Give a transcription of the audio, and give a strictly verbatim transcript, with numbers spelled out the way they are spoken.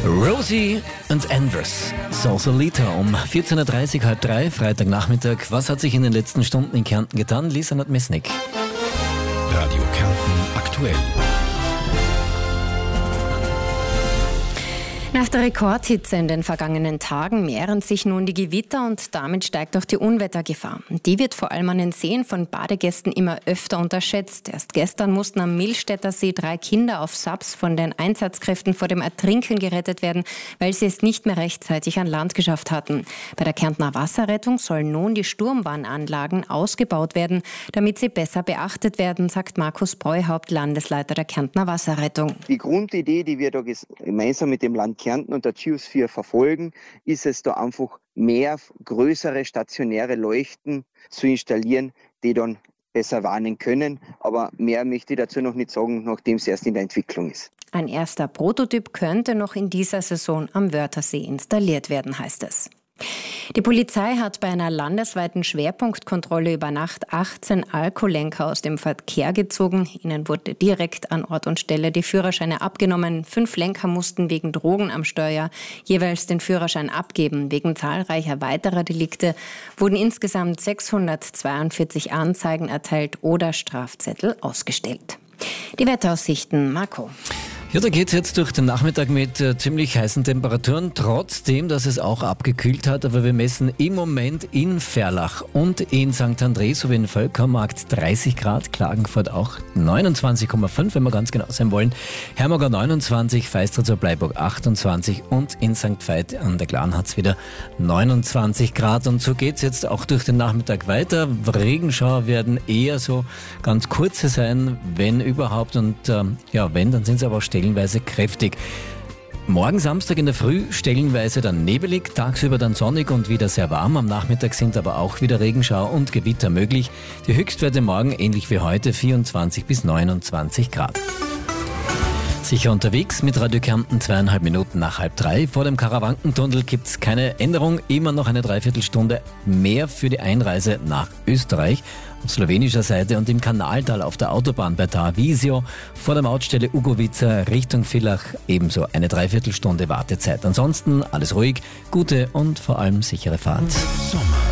Rosie und Andrews, Sausalito um vierzehn Uhr dreißig, halb drei, Freitagnachmittag. Was hat sich in den letzten Stunden in Kärnten getan? Lisa Mesnick. Radio Kärnten aktuell. Nach der Rekordhitze in den vergangenen Tagen mehren sich nun die Gewitter und damit steigt auch die Unwettergefahr. Die wird vor allem an den Seen von Badegästen immer öfter unterschätzt. Erst gestern mussten am Millstätter See drei Kinder auf Saps von den Einsatzkräften vor dem Ertrinken gerettet werden, weil sie es nicht mehr rechtzeitig an Land geschafft hatten. Bei der Kärntner Wasserrettung sollen nun die Sturmwarnanlagen ausgebaut werden, damit sie besser beachtet werden, sagt Markus Breuhaupt, Landesleiter der Kärntner Wasserrettung. Die Grundidee, die wir da gemeinsam mit dem Land Kärnten und der Geosphere verfolgen, ist es da einfach mehr größere stationäre Leuchten zu installieren, die dann besser warnen können. Aber mehr möchte ich dazu noch nicht sagen, nachdem es erst in der Entwicklung ist. Ein erster Prototyp könnte noch in dieser Saison am Wörthersee installiert werden, heißt es. Die Polizei hat bei einer landesweiten Schwerpunktkontrolle über Nacht achtzehn Alkoholenker aus dem Verkehr gezogen. Ihnen wurde direkt an Ort und Stelle die Führerscheine abgenommen. Fünf Lenker mussten wegen Drogen am Steuer jeweils den Führerschein abgeben. Wegen zahlreicher weiterer Delikte wurden insgesamt sechshundertzweiundvierzig Anzeigen erteilt oder Strafzettel ausgestellt. Die Wetteraussichten, Marco. Ja, da geht's jetzt durch den Nachmittag mit äh, ziemlich heißen Temperaturen, trotzdem, dass es auch abgekühlt hat. Aber wir messen im Moment in Ferlach und in Sankt André sowie in Völkermarkt dreißig Grad, Klagenfurt auch neunundzwanzig Komma fünf, wenn wir ganz genau sein wollen. Hermagor neunundzwanzig, Feistritz zur Bleiburg achtundzwanzig und in Sankt Veit an der Glan hat's wieder neunundzwanzig Grad. Und so geht's jetzt auch durch den Nachmittag weiter. Regenschauer werden eher so ganz kurze sein, wenn überhaupt. Und ähm, ja, wenn, dann sind sie aber auch stellenweise kräftig. Morgen Samstag in der Früh stellenweise dann nebelig, tagsüber dann sonnig und wieder sehr warm. Am Nachmittag sind aber auch wieder Regenschauer und Gewitter möglich. Die Höchstwerte morgen ähnlich wie heute vierundzwanzig bis neunundzwanzig Grad. Sicher unterwegs mit Radio Kärnten, zweieinhalb Minuten nach halb drei. Vor dem Karawankentunnel gibt es keine Änderung. Immer noch eine Dreiviertelstunde mehr für die Einreise nach Österreich. Auf slowenischer Seite und im Kanaltal auf der Autobahn bei Tarvisio vor der Mautstelle Ugovica Richtung Villach ebenso eine Dreiviertelstunde Wartezeit. Ansonsten alles ruhig, gute und vor allem sichere Fahrt. Sommer.